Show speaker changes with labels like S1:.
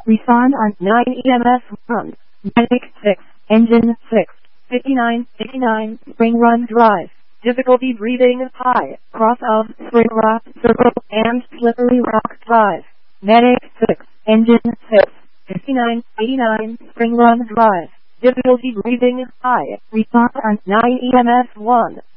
S1: Respond on 9 EMS 1. Medic 6. Engine 6. 59, Spring Run Drive. Difficulty breathing high. Cross of Spring Rock Circle and Slippery Rock Drive. Medic 6. Engine 6. 59, Spring Run Drive. Difficulty breathing high. Respond on 9 EMS 1.